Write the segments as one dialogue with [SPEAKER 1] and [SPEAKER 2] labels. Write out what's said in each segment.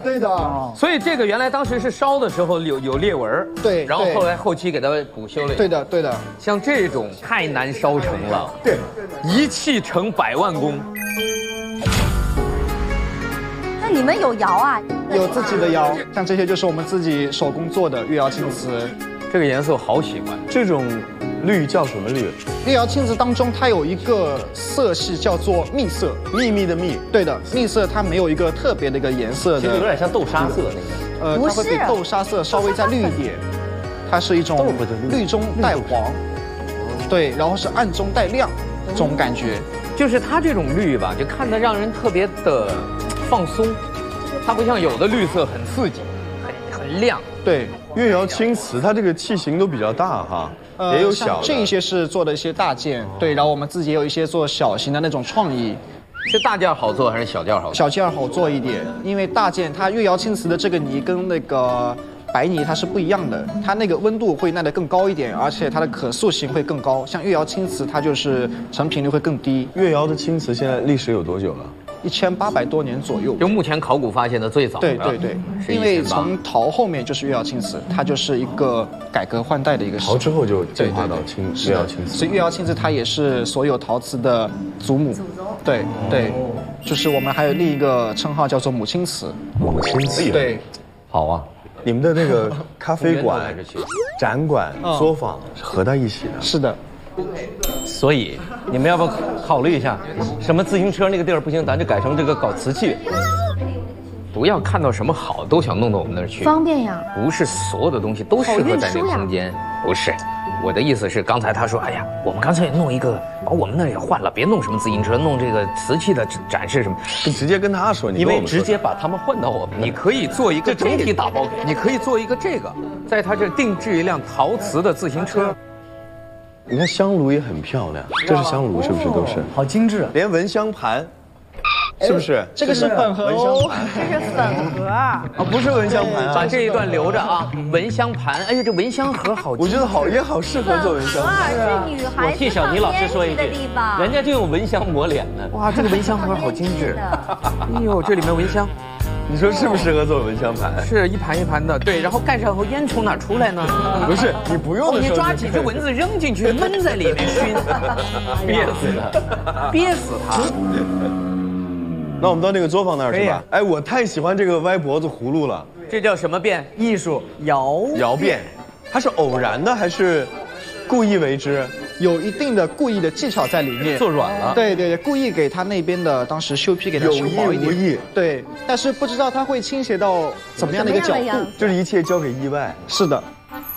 [SPEAKER 1] 对的。
[SPEAKER 2] 所以这个原来当时是烧的时候有裂纹，
[SPEAKER 1] 对，
[SPEAKER 2] 然后后期给它补修了。
[SPEAKER 1] 对的，对的。
[SPEAKER 2] 像这种太难烧成了，
[SPEAKER 1] 对，
[SPEAKER 2] 一气成100万工。
[SPEAKER 3] 那你们有窑啊？
[SPEAKER 1] 有自己的窑，像这些就是我们自己手工做的越窑青瓷。
[SPEAKER 2] 这个颜色好喜欢。
[SPEAKER 4] 这种绿叫什么绿？
[SPEAKER 1] 越窑青瓷当中，它有一个色系叫做蜜色，
[SPEAKER 4] 秘密的秘。
[SPEAKER 1] 对的，蜜色它没有一个特别的一个颜色的，
[SPEAKER 5] 其实有点像豆沙色那个。
[SPEAKER 1] 它会比豆沙色稍微再绿一点，它是一种绿中带黄，对，然后是暗中带亮这种感觉。
[SPEAKER 2] 就是它这种绿吧，就看得让人特别的放松，它不像有的绿色很刺激，很亮。
[SPEAKER 1] 对，
[SPEAKER 4] 越窑青瓷它这个器型都比较大哈，也有小的。
[SPEAKER 1] 这一些是做的一些大件，对，然后我们自己也有一些做小型的那种创意。
[SPEAKER 2] 是大件好做还是小件好做？
[SPEAKER 1] 小件好做一点，因为大件它越窑青瓷的这个泥跟那个白泥它是不一样的，它那个温度会耐得更高一点，而且它的可塑性会更高。像越窑青瓷它就是成品率会更低。
[SPEAKER 4] 越窑的青瓷现在历史有多久了
[SPEAKER 1] ？1800多年左右，
[SPEAKER 2] 就目前考古发现的最早的。
[SPEAKER 1] 对，因为从陶后面就是越窑青瓷，它就是一个改革换代的一个。
[SPEAKER 4] 陶之后就进化到越窑青瓷，
[SPEAKER 1] 所以越窑青瓷它也是所有陶瓷的祖母。对，就是我们还有另一个称号叫做母亲瓷。
[SPEAKER 4] 母亲瓷，
[SPEAKER 1] 对，
[SPEAKER 4] 好啊。你们的那个咖啡馆、展馆、作坊是合在一起的。
[SPEAKER 1] 是的。
[SPEAKER 5] 所以你们要不要考虑一下，什么自行车那个地儿不行，咱就改成这个搞瓷器。
[SPEAKER 2] 不要看到什么好都想弄到我们那儿去，
[SPEAKER 3] 方便呀。
[SPEAKER 2] 不是所有的东西都适合在那个空间，不是。我的意思是，刚才他说，哎呀，我们干脆弄一个，把我们那也换了，别弄什么自行车，弄这个瓷器的展示什么，
[SPEAKER 4] 你直接跟他说，
[SPEAKER 5] 因为直接把他们换到我们，
[SPEAKER 2] 你可以做一个
[SPEAKER 5] 整体打包给
[SPEAKER 2] 你可以做一个这个，在他这定制一辆陶瓷的自行车。
[SPEAKER 4] 你看香炉也很漂亮，这是香炉是不是都是？
[SPEAKER 6] 好精致，
[SPEAKER 4] 连蚊香盘，是不是？
[SPEAKER 1] 这个是粉盒哦，
[SPEAKER 3] 这是粉盒啊，
[SPEAKER 4] 不是蚊香盘啊。
[SPEAKER 2] 把这一段留着啊，蚊香盘，哎呀，这蚊香盒好，
[SPEAKER 4] 我觉得也好适合做蚊香盘。
[SPEAKER 3] 是女孩子
[SPEAKER 5] 我替小倪老师说一句，人家就用蚊香抹脸呢。
[SPEAKER 2] 哇，这个蚊香盒好精致。哎呦，这里面蚊香。
[SPEAKER 4] 你说适不适合做蚊香盘？
[SPEAKER 2] 是一盘一盘的，对，然后盖上后烟从哪出来呢？
[SPEAKER 4] 不是，你不用的时候，
[SPEAKER 2] 你抓几只蚊子扔进去，闷在里面熏，憋死它，憋死它。
[SPEAKER 4] 那我们到那个作坊那儿是吧？哎，我太喜欢这个歪脖子葫芦了。
[SPEAKER 2] 这叫什么变？
[SPEAKER 6] 艺术窑
[SPEAKER 4] 变，它是偶然的还是故意为之？
[SPEAKER 1] 有一定的故意的技巧在里面，
[SPEAKER 2] 做软了。
[SPEAKER 1] 对，故意给他那边的当时修坯给他修薄一点。有意无意。对，但是不知道他会倾斜到怎么样的一个角度，
[SPEAKER 4] 就是一切交给意外。
[SPEAKER 1] 是的。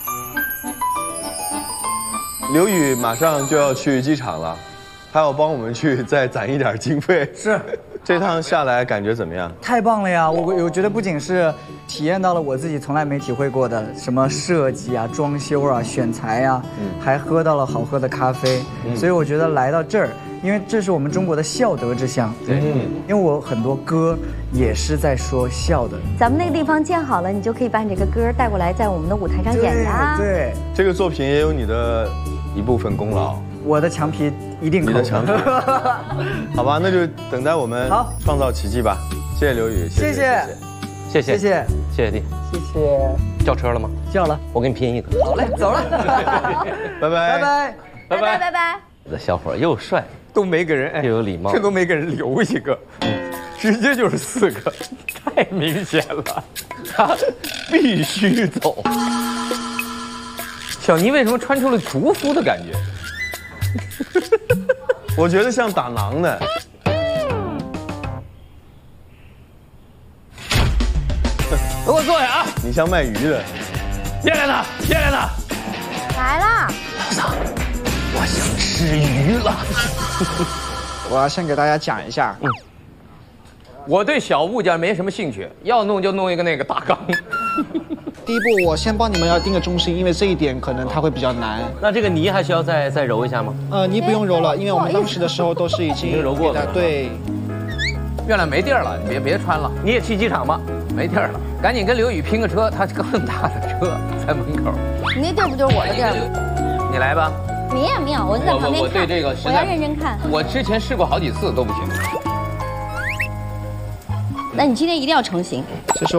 [SPEAKER 4] 刘宇马上就要去机场了，他要帮我们去再攒一点经费。
[SPEAKER 6] 是。
[SPEAKER 4] 这趟下来感觉怎么样？
[SPEAKER 6] 太棒了呀！我觉得不仅是体验到了我自己从来没体会过的什么设计啊、装修啊、选材啊，还喝到了好喝的咖啡。所以我觉得来到这儿，因为这是我们中国的孝德之乡。因为我很多歌也是在说孝的。
[SPEAKER 3] 咱们那个地方建好了，你就可以把你这个歌带过来，在我们的舞台上演呀。
[SPEAKER 6] 对，
[SPEAKER 4] 这个作品也有你的一部分功劳。
[SPEAKER 6] 我的墙皮一定扣。
[SPEAKER 4] 你的墙皮，好吧，那就等待我们创造奇迹吧。谢谢刘宇，
[SPEAKER 6] 谢谢
[SPEAKER 5] 弟，
[SPEAKER 6] 谢谢。
[SPEAKER 5] 叫车了吗？
[SPEAKER 6] 叫了，
[SPEAKER 5] 我给你拼一个。
[SPEAKER 6] 好嘞，走了，
[SPEAKER 4] 拜拜。
[SPEAKER 5] 这小伙又帅，
[SPEAKER 2] 都没给人
[SPEAKER 5] 又有礼貌，
[SPEAKER 2] 这都没给人留一个，直接就是4个，太明显了，他必须走。小倪为什么穿出了屠夫的感觉？
[SPEAKER 4] 我觉得像打馕的。
[SPEAKER 2] 给我坐下啊！
[SPEAKER 4] 你像卖鱼的。
[SPEAKER 2] 叶莲呢？
[SPEAKER 3] 来啦！
[SPEAKER 2] 我想吃鱼了。
[SPEAKER 1] 我要先给大家讲一下。
[SPEAKER 2] 我对小物件没什么兴趣，要弄就弄一个那个大缸。
[SPEAKER 1] 第一步，我先帮你们要定个中心，因为这一点可能它会比较难。
[SPEAKER 5] 那这个泥还需要再揉一下吗？
[SPEAKER 1] 泥不用揉了，因为我们当时的时候都是已经
[SPEAKER 5] 揉过了。
[SPEAKER 1] 对。
[SPEAKER 2] 月亮没地儿了，你别穿了。
[SPEAKER 5] 你也去机场吧，
[SPEAKER 2] 没地儿了，赶紧跟刘宇拼个车，他更大的车在门口。
[SPEAKER 3] 你那地儿不就是我的地儿吗？
[SPEAKER 2] 你来吧。
[SPEAKER 3] 没有，我就在旁边看。
[SPEAKER 2] 我对这个
[SPEAKER 3] 我要认真看。
[SPEAKER 2] 我之前试过好几次都不行。
[SPEAKER 3] 那你今天一定要成型。
[SPEAKER 1] 这是